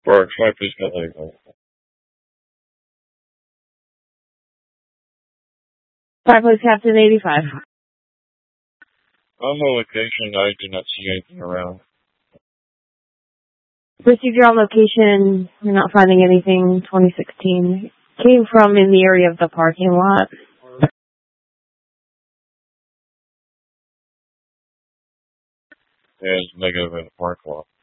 For try please get legal. 5 Police Captain 85. On the location, I do not see anything around. Received your on location. You're not finding anything. 2016. Came from in the area of the parking lot. There's negative in the parking lot.